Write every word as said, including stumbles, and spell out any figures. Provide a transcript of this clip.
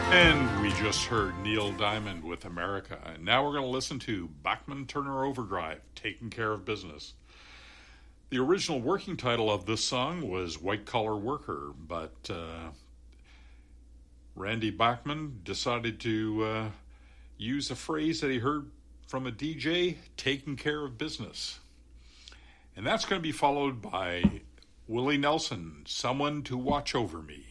And we just heard Neil Diamond with America. And now we're going to listen to Bachman Turner Overdrive, Taking Care of Business. The original working title of this song was White Collar Worker, but uh, Randy Bachman decided to uh, use a phrase that he heard from a D J, taking care of business. And that's going to be followed by Willie Nelson, Someone to Watch Over Me.